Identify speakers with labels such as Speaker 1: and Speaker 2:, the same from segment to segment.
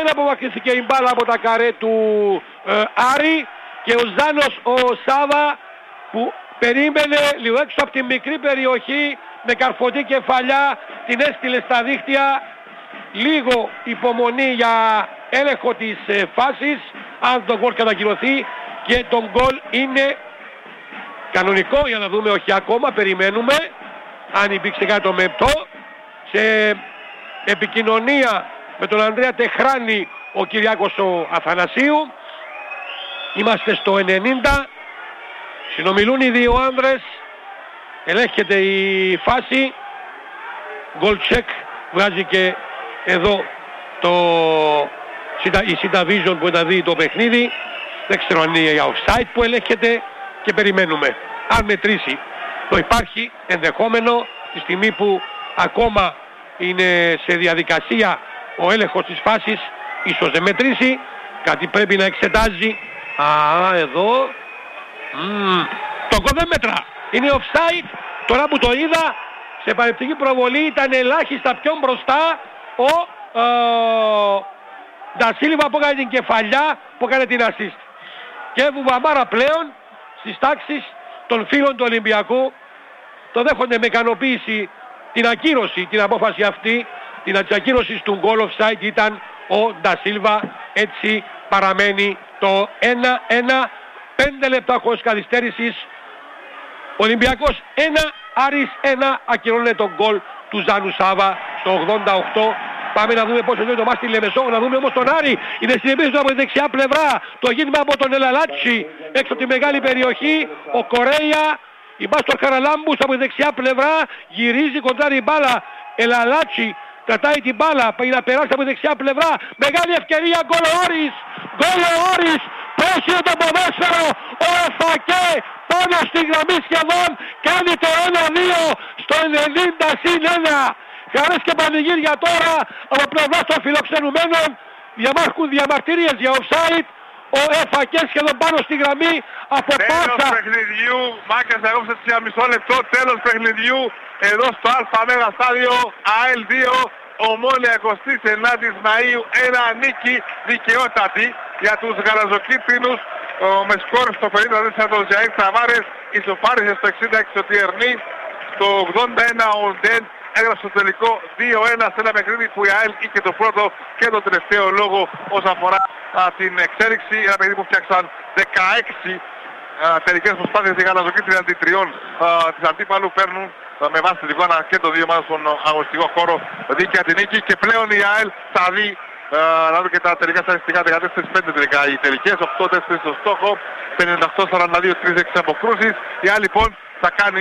Speaker 1: δεν απομακρυνθήκε η μπάλα από τα καρέ του Άρη και ο Ζάνος ο Σάβα που περίμενε λίγο έξω από τη μικρή περιοχή με καρφωτή κεφαλιά, την έστειλε στα δίχτυα. Λίγο υπομονή για έλεγχο της φάσης, αν το γκολ κατακυρωθεί, και το γκολ είναι κανονικό, για να δούμε, όχι ακόμα, περιμένουμε αν υπήρξε κάτι το μεπτό. Σε επικοινωνία με τον Ανδρέα Τεχράνη ο Κυριάκος ο Αθανασίου. Είμαστε στο 90, συνομιλούν οι δύο άνδρες, ελέγχεται η φάση, goal check, βγάζει και εδώ η Sita Vision που θα δει το παιχνίδι. Δεν ξέρω αν είναι για offside που ελέγχεται και περιμένουμε αν μετρήσει. Το υπάρχει ενδεχόμενο τη στιγμή που ακόμα είναι σε διαδικασία ο έλεγχος της φάσης, ίσως δεν μετρήσει, κάτι πρέπει να εξετάζει. Εδώ το γκολ δεν μετρά, είναι offside. Τώρα που το είδα, σε παρεπτική προβολή ήταν ελάχιστα πιο μπροστά ο Ντασίλβα που έκανε την κεφαλιά, που έκανε την assist. Και Βουβαμάρα πλέον στις τάξεις των φίλων του Ολυμπιακού το δέχονται με ικανοποίηση την ακύρωση, την απόφαση αυτή, την ακύρωση του goal offside ήταν ο Ντασίλβα. Έτσι παραμένει το 1-1, 5 λεπτά χωρίς καθυστέρησης. Ολυμπιακός 1, Άρης 1, ακυρώνεται τον γκολ του Ζάνου Σάβα στο 88. Πάμε να δούμε πόσο είναι το μάτς στη Λεμεσό, να δούμε όμως τον Άρη. Είναι στην επίθεση από τη δεξιά πλευρά. Το γύρισμα από τον Ελαλάτσι έξω από τη μεγάλη περιοχή. Ο Κορέια, η Μπάστο Χαραλάμπους από τη δεξιά πλευρά. Γυρίζει κοντά η μπάλα. Ελαλάτσι κρατάει την μπάλα. Πάει να περάσει από τη δεξιά πλευρά. Μεγάλη ευκαιρία. Γκολ ο Άρης. Γκολ ο Άρης. Πώς είναι το ποδόσφαιρο. Ο Εφακέ πάνω στη γραμμή σχεδόν. Κάνει το 1-2 στο 90+1. Χαρές και πανηγύρια τώρα από πλευράς των φιλοξενουμένων. Διαμάρχουν διαμαρτυρίες για offside. Ο Εφακές σχεδόν πάνω στη γραμμή από πάσα.
Speaker 2: Τέλος παιχνιδιού, Μάκας θα κόψετε για μισό λεπτό. Τέλος παιχνιδιού εδώ στο ΑΜ στάδιο ΑΕΛ 2. Ομόνια 29 Μαΐου, ένα νίκη δικαιότατη για τους γαλαζοκίτρινους. Με σκορ στο 54 τον Ζαΐρ Ταβάρες, ισοφάρισε στο 66 ο Τιερνή, στο 81 ο Ντεν έγραψε το τελικό 2-1 σε ένα παιχνίδι που η ΑΕΛ είχε το πρώτο και το τελευταίο λόγο όσον αφορά την εξέλιξη. Ένα παιχνίδι που φτιάξαν 16 τελικές προσπάθειες οι γαλαζοκίτρινοι αντί τριών της αντίπαλου, παίρνουν με βάση την εικόνα και το 2 μάτων στον αγωνιστικό χώρο δίκαια την νίκη, και πλέον η ΑΕΛ θα δει να δούμε και τα τελικά στατιστικά. 14-5 τελικά οι τελικές, 8-4 στο στόχο, 58-42 3-6 αποκρούσεις. Η ΑΕΛ λοιπόν θα κάνει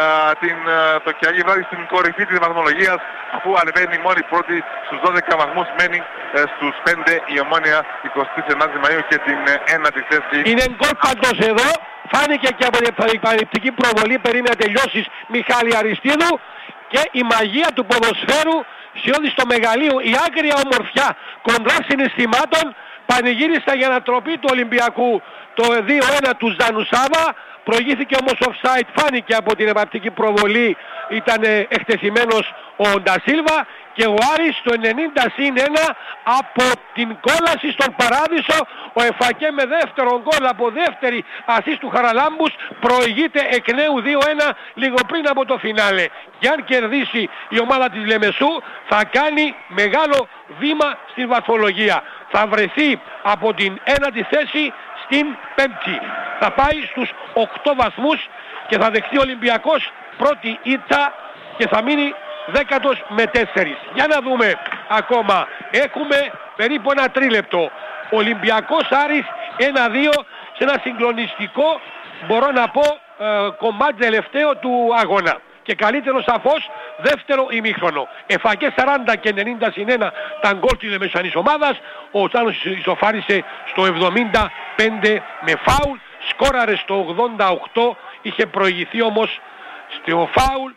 Speaker 2: το κυριακή βράδυ στην κορυφή της βαθμολογίας, αφού ανεβαίνει μόνη πρώτη στους 12 βαθμούς, μένει στους 5 η Ομόνια 29 Μαΐου και την 1η θέση.
Speaker 1: Είναι γκολ παντός εδώ, φάνηκε και από την παρεπτική προβολή, περίμενε να τελειώσεις Μιχάλη Αριστίδου, και η μαγεία του ποδοσφαίρου σιώδη στο μεγαλείο, η άγρια ομορφιά κοντρά συναισθημάτων, πανηγύριστα για ανατροπή του Ολυμπιακού το 2-1 του Ζανουσάβα. Προηγήθηκε όμως offside, φάνηκε από την επαπτική προβολή, ήταν εκτεθειμένος ο Ντασίλβα, και ο Άρης το 90+1 από την κόλαση στον Παράδεισο. Ο Εφακέ με δεύτερο γκολ από δεύτερη ασίστ του Χαραλάμπους προηγείται εκ νέου 2-1 λίγο πριν από το φινάλε. Και αν κερδίσει η ομάδα της Λεμεσού θα κάνει μεγάλο βήμα στην βαθμολογία. Θα βρεθεί από την 1η θέση στην 5η. Θα πάει στους 8 βαθμούς και θα δεχτεί ο Ολυμπιακός πρώτη ήττα και θα μείνει 10ος με 4. Για να δούμε ακόμα. Έχουμε περίπου ένα τρίλεπτο. Ολυμπιακός Άρης 1-2 σε ένα συγκλονιστικό, μπορώ να πω, κομμάτι τελευταίο του αγώνα. Και καλύτερο σαφώς δεύτερο ημίχρονο. Εφακές 40 και 90+1 τα γκολ της μεσανής ομάδας. Ο Τσάνος ισοφάρισε στο 75 με φάουλ. Σκόραρε στο 88. Είχε προηγηθεί όμως στο φάουλ.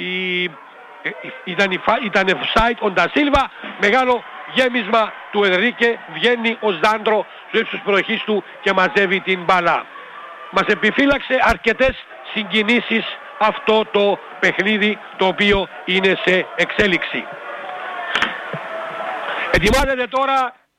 Speaker 1: Ήταν offside ο Ντασίλβα. Μεγάλο γέμισμα του Ενρίκε. Βγαίνει ο Ζάντρο στο ύψος προχής του και μαζεύει την μπάλα. Μας επιφύλαξε αρκετές συγκινήσεις αυτό το παιχνίδι, το οποίο είναι σε εξέλιξη. Ετοιμάζεται τώρα